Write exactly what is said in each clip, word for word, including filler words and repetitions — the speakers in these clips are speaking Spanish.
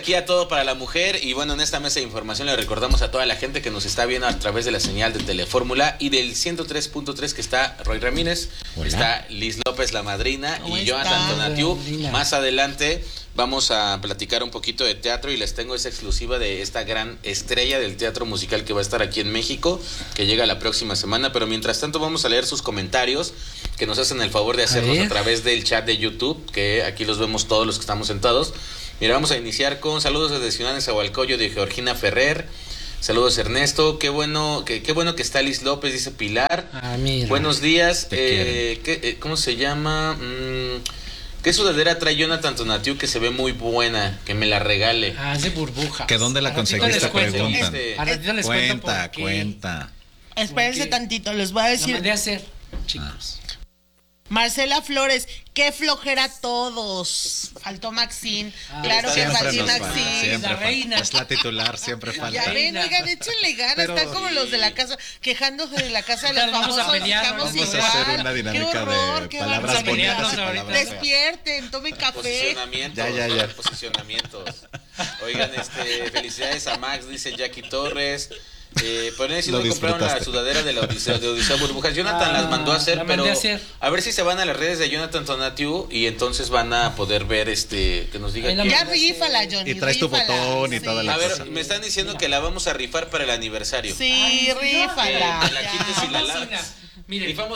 Aquí a Todo para la Mujer, y bueno, en esta mesa de información le recordamos a toda la gente que nos está viendo a través de la señal de Telefórmula y del ciento tres punto tres, que está Roy Ramírez, Hola. Está Liz López, la madrina, y Jonathan Tonatiuh. Más adelante vamos a platicar un poquito de teatro y les tengo esa exclusiva de esta gran estrella del teatro musical que va a estar aquí en México, que llega la próxima semana. Pero mientras tanto vamos a leer sus comentarios, que nos hacen el favor de hacernos a, a través del chat de YouTube, que aquí los vemos todos los que estamos sentados. Mira, vamos a iniciar con saludos desde Ciudad de Nezahualcóyotl de Georgina Ferrer. Saludos, Ernesto. Qué bueno que qué bueno que está Liz López, dice Pilar. Ah, mira. Buenos días. Eh, ¿qué, eh, ¿Cómo se llama? Mm, ¿Qué sudadera trae Jonathan Tonatiuh que se ve muy buena? Que me la regale. Ah, es de burbuja. ¿Que dónde la conseguiste? Preguntan. Este, A ratito les cuenta, cuenta. Espérense tantito, les voy a decir. La mandé a hacer, chicos. Ah. Marcela Flores, qué flojera todos. Faltó Maxine. Ah, claro que faltó Maxine. Siempre la reina. Es la titular, siempre falta. Ya ven, oigan, échenle ganas. Pero, están como sí. los de la casa, quejándose de la casa de los famosos. Vamos a pelear. Vamos igual. a hacer una dinámica horror, de palabras bonitas y palabras. Despierten, tomen café. Posicionamientos. Ya, ya, ya. Posicionamientos. Oigan, este, felicidades a Max, dice Jackie Torres. Eh, por ahí si no compraron la sudadera de la Odisea, de Odisea Burbujas. Jonathan ah, las mandó a hacer, pero a, hacer. a ver si se van a las redes de Jonathan Tonatiuh y entonces van a poder ver este que nos diga. Ya rífala, Johnny. Y traes tu botón sí. y toda la A ver, cosa. me están diciendo que la vamos a rifar para el aniversario. Sí, Ay, rífala. Que la quites y la lavas. Miren, rifamos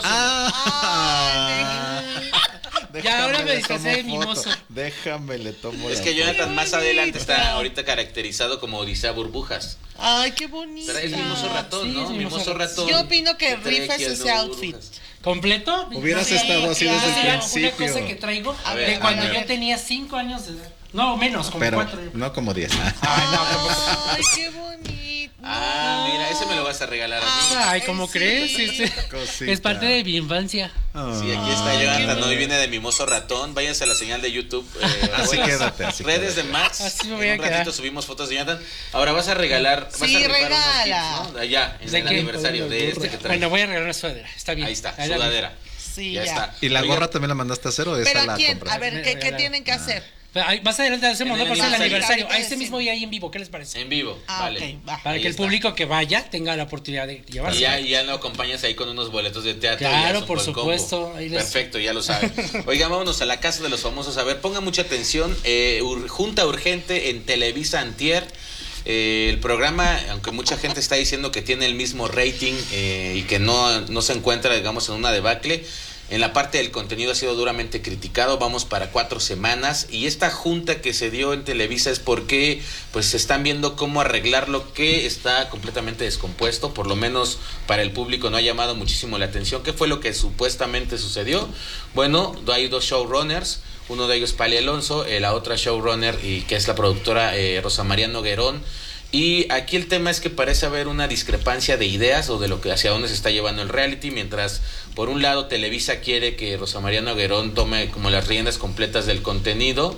ah, una. Ya ahora me disfrazé de mimoso. Déjame, le tomo. Es que Jonathan más adelante está ahorita caracterizado como Odisea Burbujas. Ay, qué bonito. Pero es mimoso ratón, ¿no? Sí, mimoso ratón. Yo opino que rifes ese outfit. ¿Completo? Hubieras sí, estado así desde el principio. Una cosa que traigo a ver, de cuando a ver. yo tenía cinco años de edad. No, menos, como Pero cuatro. No como diez. Ay, no, Ay, qué bonito. Ah, mira, ese me lo vas a regalar a mí. Ay, ¿cómo sí. crees? Es, es parte de mi infancia. Oh. Sí, aquí está Jonathan, hoy viene de mimoso ratón. Váyanse a la señal de YouTube. Eh, así quédate, así redes quédate. de Max. Así me voy a en un ratito quedar. subimos fotos de Jonathan. Ahora vas a regalar, vas sí, a rifar regala. unos kits, ¿no? Allá, en ¿De el qué? aniversario de este que trae. Bueno, voy a regalar una sudadera, está bien. Ahí está, Ahí sudadera. Sí, ya, ya está. ¿Y la Oiga, gorra también la mandaste a hacer o esa ¿Pero la a quién? compraste? A ver, ¿qué, ¿qué tienen que hacer? Ahí, más adelante hacemos, ¿no? Por ser el aniversario. A este sí. mismo día ahí en vivo, ¿qué les parece? En vivo, ah, vale. Okay, va. Para ahí que el está. público que vaya tenga la oportunidad de llevarse. Y ya, ya lo acompañas ahí con unos boletos de teatro. Claro, y por supuesto. Ahí les... Perfecto, ya lo saben. Oigan, vámonos a la casa de los famosos. A ver, pongan mucha atención. Eh, ur, junta urgente en Televisa antier. Eh, el programa, aunque mucha gente está diciendo que tiene el mismo rating eh, y que no, no se encuentra, digamos, en una debacle, en la parte del contenido ha sido duramente criticado. Vamos para cuatro semanas y esta junta que se dio en Televisa es porque pues se están viendo cómo arreglar lo que está completamente descompuesto. Por lo menos para el público no ha llamado muchísimo la atención. ¿Qué fue lo que supuestamente sucedió? Bueno, hay dos showrunners. Uno de ellos Pali Alonso, eh, la otra showrunner y que es la productora eh, Rosa María Noguerón. Y aquí el tema es que parece haber una discrepancia de ideas o de lo que hacia dónde se está llevando el reality, mientras por un lado Televisa quiere que Rosa María Noguerón tome como las riendas completas del contenido.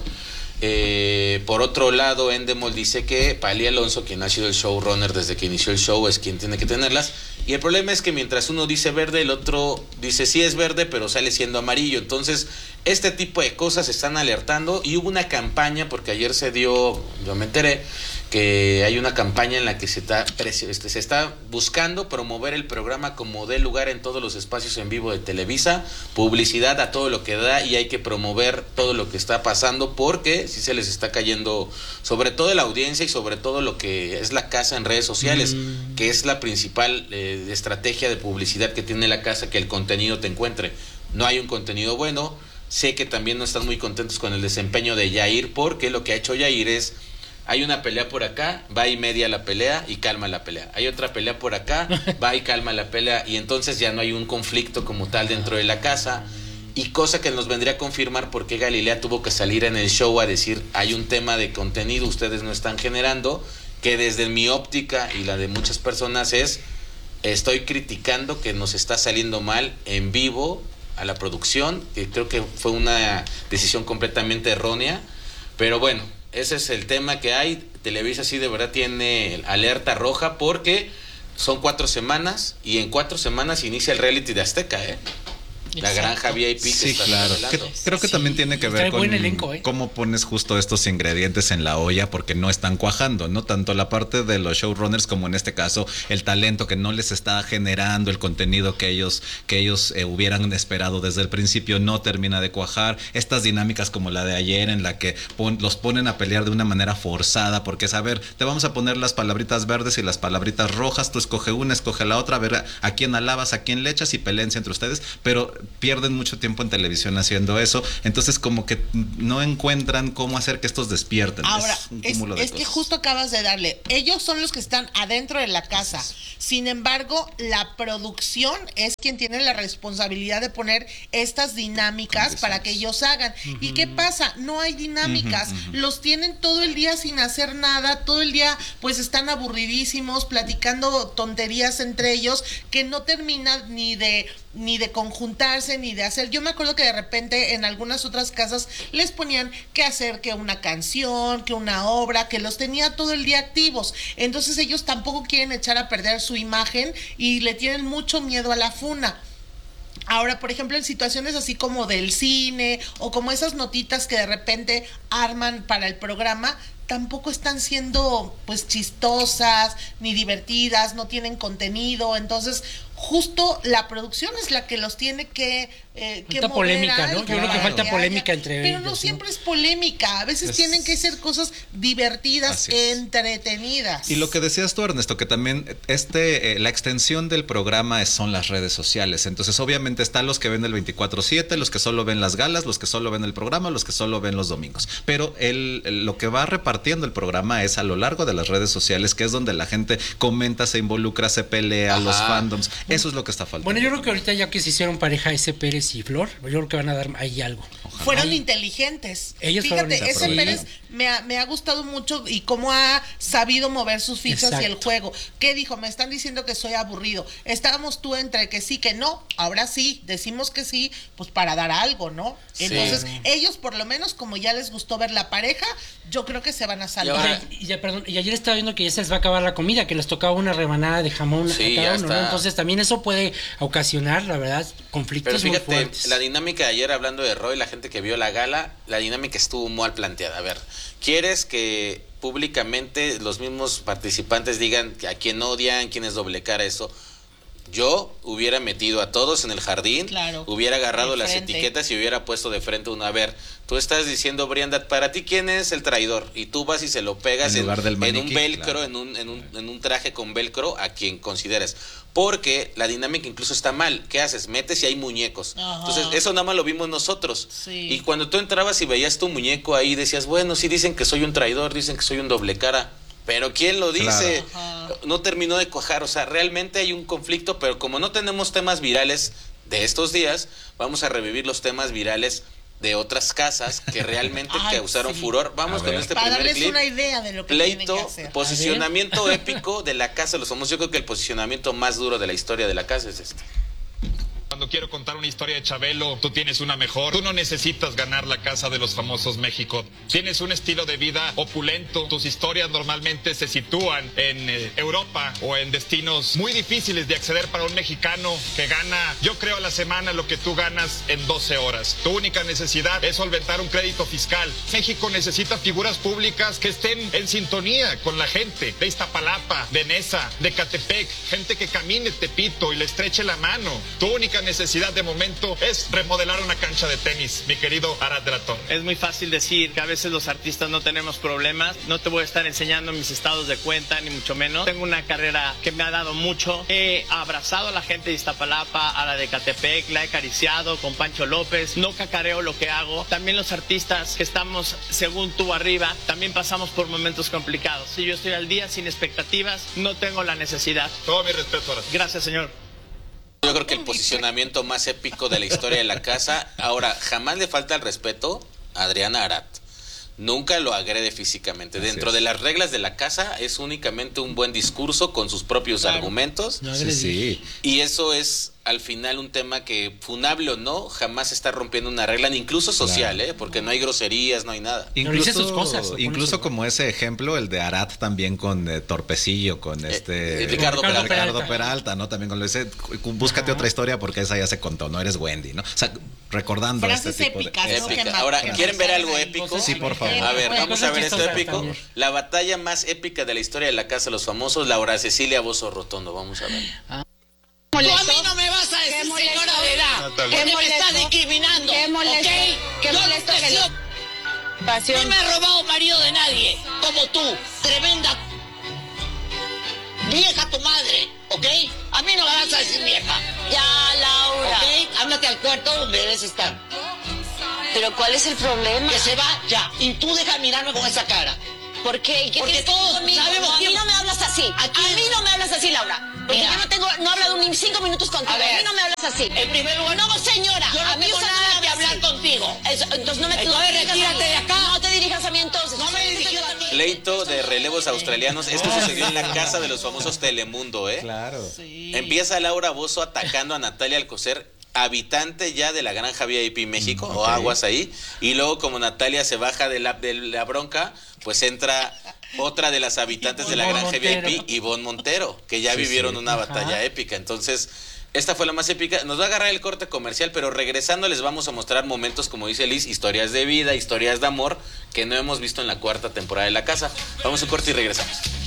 Eh, por otro lado, Endemol dice que Pali Alonso, quien ha sido el showrunner desde que inició el show, es quien tiene que tenerlas. Y el problema es que mientras uno dice verde, el otro dice sí es verde, pero sale siendo amarillo. Entonces, este tipo de cosas se están alertando y hubo una campaña, porque ayer se dio, yo me enteré, que hay una campaña en la que se está, este, se está buscando promover el programa como dé lugar en todos los espacios en vivo de Televisa, publicidad a todo lo que da y hay que promover todo lo que está pasando porque sí se les está cayendo sobre todo la audiencia y sobre todo lo que es la casa en redes sociales, mm. que es la principal eh, estrategia de publicidad que tiene la casa, que el contenido te encuentre. No hay un contenido bueno. Sé que también no están muy contentos con el desempeño de Yair porque lo que ha hecho Yair es hay una pelea por acá, va y media la pelea y calma la pelea. Hay otra pelea por acá, va y calma la pelea y entonces ya no hay un conflicto como tal dentro de la casa. Y cosa que nos vendría a confirmar por qué Galilea tuvo que salir en el show a decir hay un tema de contenido, ustedes no están generando, que desde mi óptica y la de muchas personas es, estoy criticando que nos está saliendo mal en vivo a la producción, que creo que fue una decisión completamente errónea, pero bueno, ese es el tema que hay. Televisa sí de verdad tiene alerta roja porque son cuatro semanas y en cuatro semanas inicia el reality de Azteca, ¿eh? La granja V I P. Sí, claro. Que, creo que sí, también tiene que ver con elenco, ¿eh? Cómo pones justo estos ingredientes en la olla, porque no están cuajando, ¿no? Tanto la parte de los showrunners como en este caso el talento que no les está generando el contenido que ellos, que ellos eh, hubieran esperado desde el principio, no termina de cuajar. Estas dinámicas como la de ayer en la que pon, los ponen a pelear de una manera forzada, porque es, a ver, te vamos a poner las palabritas verdes y las palabritas rojas, tú escoge una, escoge la otra, a ver a, a quién alabas, a quién le echas y peleense entre ustedes, pero pierden mucho tiempo en televisión haciendo eso, entonces como que no encuentran cómo hacer que estos despierten. Ahora, es, es, es que justo acabas de darle, ellos son los que están adentro de la casa, sin embargo, la producción es quien tiene la responsabilidad de poner estas dinámicas para que ellos hagan. Uh-huh. ¿Y qué pasa? No hay dinámicas, uh-huh, uh-huh. Los tienen todo el día sin hacer nada, todo el día pues están aburridísimos, platicando tonterías entre ellos, que no terminan ni de ni de conjuntarse, ni de hacer. Yo me acuerdo que de repente en algunas otras casas les ponían que hacer que una canción, que una obra, que los tenía todo el día activos. Entonces ellos tampoco quieren echar a perder su imagen y le tienen mucho miedo a la funa. Ahora, por ejemplo, en situaciones así como del cine o como esas notitas que de repente arman para el programa, tampoco están siendo pues chistosas ni divertidas, no tienen contenido, entonces justo la producción es la que los tiene que eh, que falta polémica, ¿no? Yo creo que falta polémica entre pero ellos, no siempre ¿no? es polémica, a veces es... tienen que ser cosas divertidas, entretenidas. Y lo que decías tú, Ernesto, que también este eh, la extensión del programa son las redes sociales, entonces obviamente están los que ven el veinticuatro siete, los que solo ven las galas, los que solo ven el programa, los que solo ven los domingos, pero el, el, lo que va repartiendo el programa es a lo largo de las redes sociales, que es donde la gente comenta, se involucra, se pelea, ajá, los fandoms, eso es lo que está faltando. Bueno, yo creo que ahorita ya que se hicieron pareja ese Pérez y Flor, yo creo que van a dar ahí algo. Ojalá. Fueron ahí inteligentes. Ellos Fíjate, fueron ese Pérez me ha, me ha gustado mucho y cómo ha sabido mover sus fichas. Exacto. Y el juego. ¿Qué dijo? Me están diciendo que soy aburrido. Estábamos tú entre que sí, que no. Ahora sí, decimos que sí, pues para dar algo, ¿no? Sí. Entonces, ellos por lo menos, como ya les gustó ver la pareja, yo creo que se van a salvar. Y, ya, perdón, y ayer estaba viendo que ya se les va a acabar la comida, que les tocaba una rebanada de jamón sí, a cada uno, ¿no? Entonces también eso puede ocasionar, la verdad, conflictos. Pero fíjate, muy fuertes. La dinámica de ayer, hablando de Roy, la gente que vio la gala, la dinámica estuvo mal planteada. A ver, ¿quieres que públicamente los mismos participantes digan a quién odian, quién es doble cara, eso? Yo hubiera metido a todos en el jardín, claro, hubiera agarrado las etiquetas y hubiera puesto de frente uno. A ver, tú estás diciendo, Brianda, para ti quién es el traidor, y tú vas y se lo pegas en, en, maniquí, en un velcro, claro, en, un, en, un, en un traje con velcro a quien consideres, porque la dinámica incluso está mal. ¿Qué haces? Metes y hay muñecos. Ajá. Entonces eso nada más lo vimos nosotros, sí. Y cuando tú entrabas y veías tu muñeco ahí, decías, bueno, sí dicen que soy un traidor, dicen que soy un doble cara, pero ¿quién lo dice? Claro. No terminó de cuajar, o sea, realmente hay un conflicto, pero como no tenemos temas virales de estos días, vamos a revivir los temas virales de otras casas que realmente Ay, causaron sí. furor. Vamos a con ver. este Para primer darles clip. Una idea de lo que Pleito, tienen que hacer. Posicionamiento épico de la Casa de los Famosos. Yo creo que el posicionamiento más duro de la historia de la casa es este. Cuando quiero contar una historia de Chabelo, tú tienes una mejor. Tú no necesitas ganar la Casa de los Famosos México. Tienes un estilo de vida opulento. Tus historias normalmente se sitúan en eh, Europa o en destinos muy difíciles de acceder para un mexicano que gana, yo creo, a la semana lo que tú ganas en doce horas. Tu única necesidad es solventar un crédito fiscal. México necesita figuras públicas que estén en sintonía con la gente de Iztapalapa, de Nesa, de Catepec, gente que camine Tepito y le estreche la mano. Tu única necesidad de momento es remodelar una cancha de tenis, mi querido Arad de la Torre. Es muy fácil decir que a veces los artistas no tenemos problemas. No te voy a estar enseñando mis estados de cuenta, ni mucho menos. Tengo una carrera que me ha dado mucho. He abrazado a la gente de Iztapalapa, a la de Catepec, la he acariciado con Pancho López. No cacareo lo que hago. También los artistas que estamos, según tú, arriba, también pasamos por momentos complicados. Si yo estoy al día sin expectativas, no tengo la necesidad. Todo mi respeto, Arad. Gracias, señor. Yo creo que el posicionamiento más épico de la historia de la casa. Ahora, jamás le falta el respeto a Adriana Arat. Nunca lo agrede físicamente. Así Dentro es. de las reglas de la casa es únicamente un buen discurso con sus propios claro. argumentos. No, sí, sí. Y eso es al final un tema que, funable o no, jamás está rompiendo una regla, incluso social, claro. ¿eh? Porque no hay groserías, no hay nada. Incluso, sus cosas, incluso como ese ejemplo, el de Arad también con eh, Torpecillo, con este... Eh, Ricardo, Ricardo Peralta. Ricardo Peralta, ¿no? También con lo ese, búscate Ajá. otra historia porque esa ya se contó, no eres Wendy, ¿no? O sea, recordando Frases este tipo épicas, de... ¿no? Épica. Ahora, ¿quieren ver algo épico? Sí, por favor. A ver, vamos a ver esto épico. La batalla más épica de la historia de la Casa de los Famosos, Laura Cecilia Bozo Rotondo. Vamos a ver. Ah. Tú a mí no me vas a decir señora de edad, porque me estás discriminando, ¿ok? Yo no pasión. pasión. No me he robado marido de nadie, como tú, tremenda vieja tu madre, ¿ok? A mí no me vas a decir vieja. Ya, Laura. ¿Ok? Ándate al cuarto donde debes estar. Pero ¿cuál es el problema? Que se va ya, y tú deja de mirarme con esa cara. ¿Por qué? ¿Qué Porque todos sabemos no, a mí que... no me hablas así. A mí no me hablas así, Laura. Porque Mira. yo no tengo, no he hablado ni cinco minutos contigo. A, ver, a mí no me hablas así. En primer lugar, no, señora. Yo no a mí tengo nada que hablar así. contigo. Eso, entonces no me entonces, no retírate de acá. No te dirijas a mí entonces. No me dirijas a mí. Pleito de relevos australianos. Esto sucedió en la Casa de los Famosos Telemundo, ¿eh? Claro. Sí. Empieza Laura Bozzo atacando a Natalia Alcocer, habitante ya de la granja V I P México, mm, okay. o aguas ahí, y luego como Natalia se baja de la, de la bronca, pues entra otra de las habitantes de la granja V I P, Ivonne Montero, que ya sí, vivieron sí. una Ajá. batalla épica. Entonces, esta fue la más épica. Nos va a agarrar el corte comercial, pero regresando les vamos a mostrar momentos, como dice Liz, historias de vida, historias de amor, que no hemos visto en la cuarta temporada de La Casa. Vamos a un corte y regresamos.